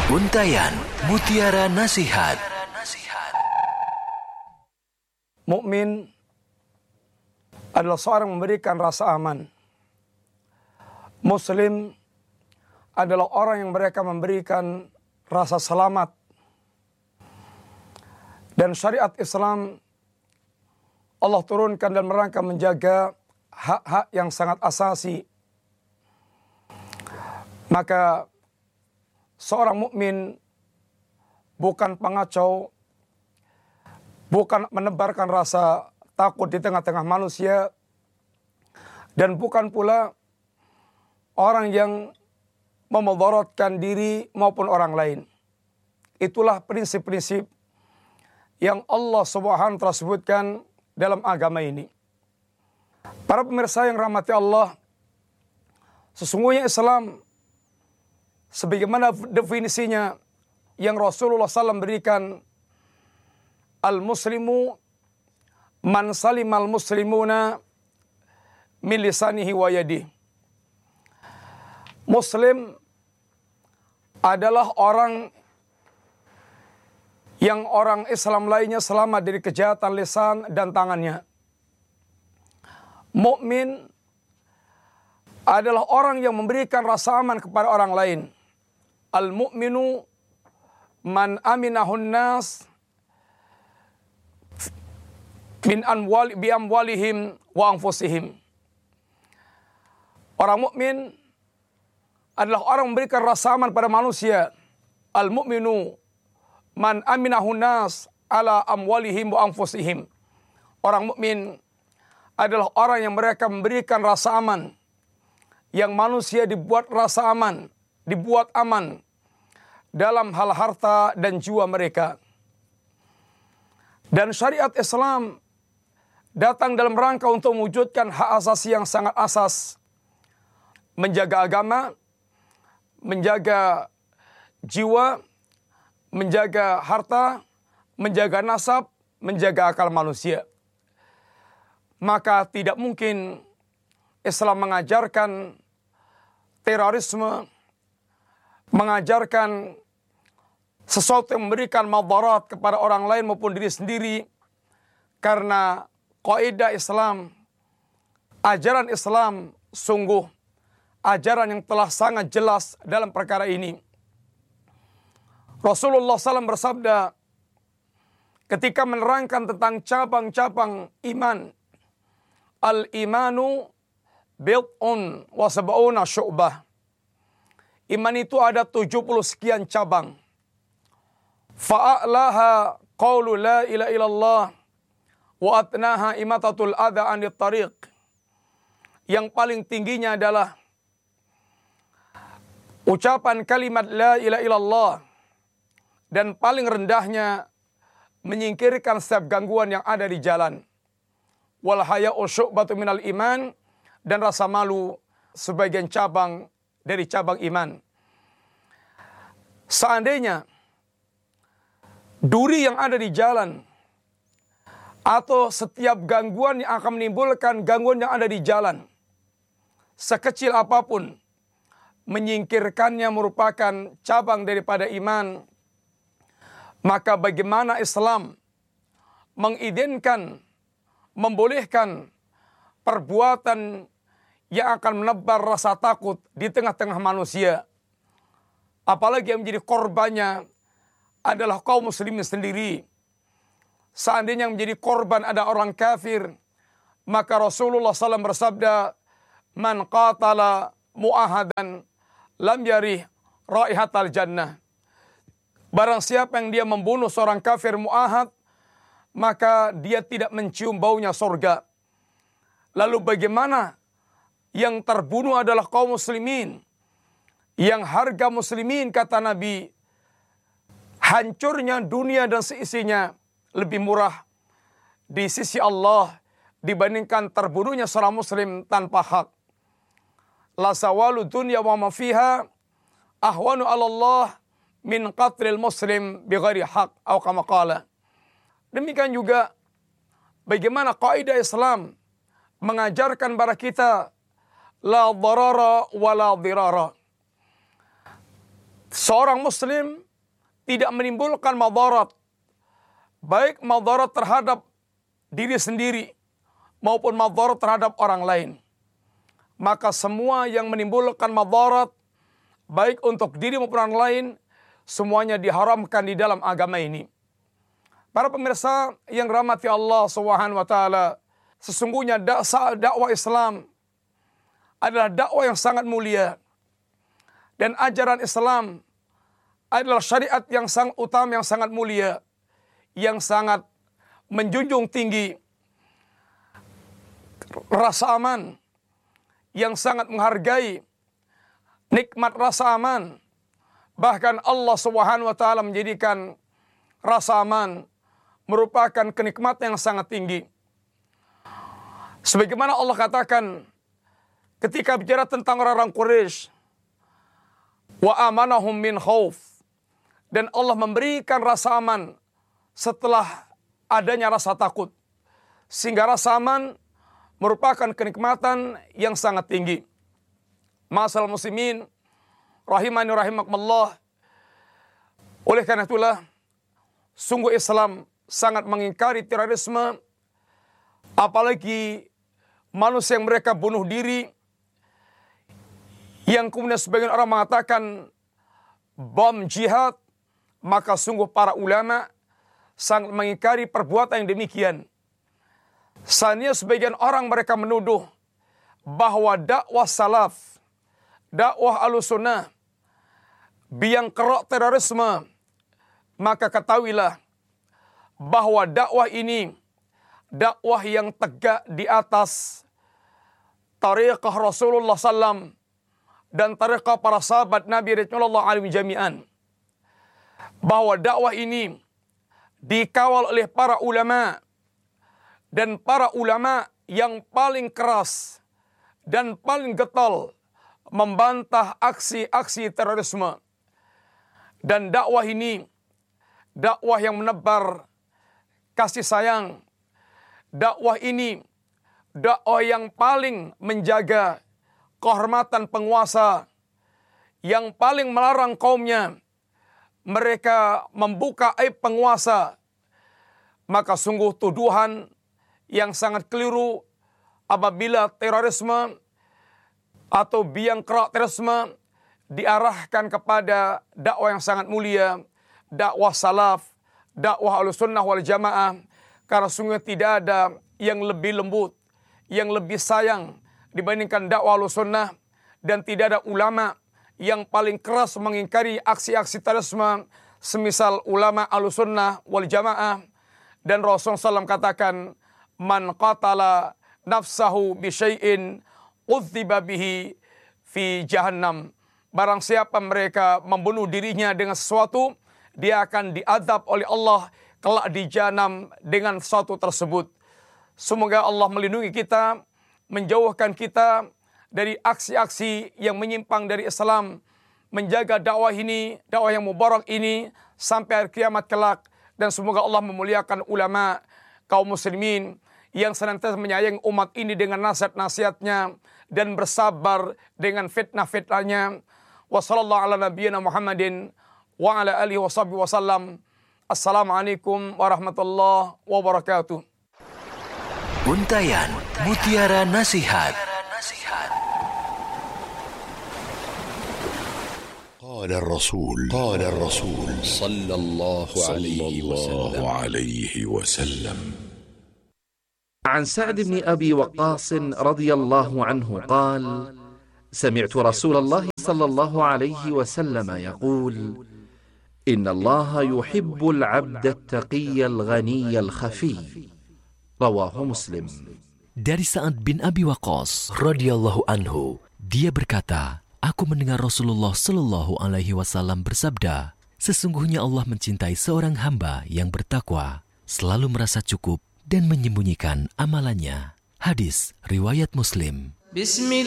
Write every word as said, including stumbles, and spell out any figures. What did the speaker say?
Untayan Mutiara Nasihat. Mukmin adalah seorang yang memberikan rasa aman. Muslim adalah orang yang mereka memberikan rasa selamat. Dan syariat Islam Allah turunkan dan merangka menjaga hak-hak yang sangat asasi. Maka seorang mukmin bukan pengacau, bukan menebarkan rasa takut di tengah-tengah manusia, dan bukan pula orang yang memudaratkan diri maupun orang lain. Itulah prinsip-prinsip yang Allah Subhanahu wa taala sebutkan dalam agama ini. Para pemirsa yang rahmati Allah, sesungguhnya Islam sebagaimana definisinya yang Rasulullah sallallahu alaihi wasallam berikan, al-muslimu man salimal muslimuna min lisanihi wa yadihi. Muslim adalah orang yang orang Islam lainnya selamat dari kejahatan lisan dan tangannya. Mukmin adalah orang yang memberikan rasa aman kepada orang lain. Al-mu'minu man aminahun nas min amwali bi amwalihim wa anfusihim. Orang mukmin adalah orang yang memberikan rasa aman pada manusia. Al-mu'minu man aminahun nas ala amwalihim wa anfusihim. Orang mukmin adalah orang yang mereka memberikan rasa aman, yang manusia dibuat rasa aman, dibuat aman dalam hal harta dan jiwa mereka. Dan syariat Islam datang dalam rangka untuk mewujudkan hak asasi yang sangat asas. Menjaga agama, menjaga jiwa, menjaga harta, menjaga nasab, menjaga akal manusia. Maka tidak mungkin Islam mengajarkan terorisme, mengajarkan sesuatu yang memberikan madarat kepada orang lain maupun diri sendiri, karena kaidah Islam, ajaran Islam sungguh ajaran yang telah sangat jelas dalam perkara ini. Rasulullah sallallahu alaihi wasallam bersabda ketika menerangkan tentang cabang-cabang iman, al-imanu bid'un wa sab'una syu'bah. Iman itu ada tujuh puluh sekian cabang. Fa'a'laha qawlu la ilaha illallah wa atnaha imatatul adha 'anil tariq. Yang paling tingginya adalah ucapan kalimat la ilaha illallah, dan paling rendahnya menyingkirkan setiap gangguan yang ada di jalan. Wal haya'u syu'batu minal iman, dan rasa malu sebagian cabang dari cabang iman. Seandainya duri yang ada di jalan atau setiap gangguan yang akan menimbulkan gangguan yang ada di jalan, sekecil apapun, menyingkirkannya merupakan cabang daripada iman, maka bagaimana Islam mengizinkan, membolehkan perbuatan yang akan menebar rasa takut di tengah-tengah manusia, apalagi yang menjadi korbannya adalah kaum muslimin sendiri. Seandainya yang menjadi korban ada orang kafir, maka Rasulullah sallallahu alaihi wasallam bersabda, man qatala mu'ahadan lam yarih raihatal jannah. Barang siapa yang dia membunuh seorang kafir mu'ahad, maka dia tidak mencium baunya surga. Lalu bagaimana yang terbunuh adalah kaum muslimin, yang harga muslimin, kata Nabi, hancurnya dunia dan seisinya lebih murah di sisi Allah dibandingkan terbunuhnya seorang muslim tanpa hak. La sawalu dunya wa ma fiha ahwanu 'ala Allah min qatlil muslim bighairi haq, atau kama qala. Demikian juga bagaimana kaidah Islam mengajarkan kepada kita la dharara wa la dhirara. seorang muslim tidak menimbulkan madarat, baik madarat terhadap diri sendiri maupun madarat terhadap orang lain. Maka semua yang menimbulkan madarat baik untuk diri maupun orang lain, semuanya diharamkan di dalam agama ini. Para pemirsa yang rahmati Allah Subhanahu wa taala, sesungguhnya dakwah Islam adalah dakwah yang sangat mulia, dan ajaran Islam adalah syariat yang sangat utama, yang sangat mulia, yang sangat menjunjung tinggi rasa aman, yang sangat menghargai nikmat rasa aman. Bahkan Allah Subhanahu wa taala menjadikan rasa aman merupakan kenikmatan yang sangat tinggi. Sebagaimana Allah katakan ketika bicara tentang orang-orang Quraisy, wa amanahum min khauf, dan Allah memberikan rasa aman setelah adanya rasa takut, sehingga rasa aman merupakan kenikmatan yang sangat tinggi. Ma'asal muslimin rahimani rahimakumullah, oleh karena itulah sungguh Islam sangat mengingkari terorisme, apalagi manusia yang mereka bunuh diri, yang kemudian sebagian orang mengatakan bom jihad. Maka sungguh para ulama sangat mengingkari perbuatan yang demikian. Seandainya sebagian orang mereka menuduh bahwa dakwah salaf, dakwah Ahlussunnah biang kerok terorisme, maka ketahuilah bahwa dakwah ini dakwah yang tegak di atas tariqah Rasulullah sallallahu alaihi wasallam dan tariqah para sahabat Nabi radhiyallahu anhum jami'an. Bahwa dakwah ini dikawal oleh para ulama, dan para ulama yang paling keras dan paling getol membantah aksi-aksi terorisme. Dan dakwah ini dakwah yang menebar kasih sayang. Dakwah ini dakwah yang paling menjaga kehormatan penguasa, yang paling melarang kaumnya mereka membuka aib penguasa. Maka sungguh tuduhan yang sangat keliru apabila terorisme atau biang kerok terorisme diarahkan kepada dakwah yang sangat mulia, dakwah salaf, dakwah Ahlussunnah wal Jamaah. Karena sungguh tidak ada yang lebih lembut, yang lebih sayang dibandingkan dakwah Ahlussunnah, dan tidak ada ulama yang paling keras mengingkari aksi-aksi terorisme semisal ulama Ahlussunnah wal Jamaah. Dan Rasulullah shallallahu alaihi wasallam katakan, man qatala nafsahu bisyai'in udziba bihi fi jahannam. Barang siapa mereka membunuh dirinya dengan sesuatu, dia akan diazab oleh Allah kelak di jahanam dengan sesuatu tersebut. Semoga Allah melindungi kita, menjauhkan kita dari aksi-aksi yang menyimpang dari Islam, menjaga dakwah ini, dakwah yang mubarak ini sampai hari kiamat kelak. Dan semoga Allah memuliakan ulama kaum muslimin yang senantiasa menyayangi umat ini dengan nasihat-nasihatnya dan bersabar dengan fitnah-fitnahnya. Wa sallallahu ala nabiyyina Muhammadin wa ala alihi wa sahbihi wasallam. Assalamualaikum warahmatullahi wabarakatuh. Untayan Mutiara Nasihat. قال الرسول قال الرسول صلى الله عليه وسلم عليه وسلم عن سعد بن أبي وقاص رضي الله عنه قال: سمعت رسول الله صلى الله عليه وسلم يقول: إن الله يحب العبد التقي الغني الخفي. رواه مسلم. Dari Sa'ad bin Abi Waqqas radhiyallahu anhu, dia berkata, aku mendengar Rasulullah Shallallahu Alaihi Wasallam bersabda, sesungguhnya Allah mencintai seorang hamba yang bertakwa, selalu merasa cukup dan menyembunyikan amalannya. Hadis riwayat Muslim.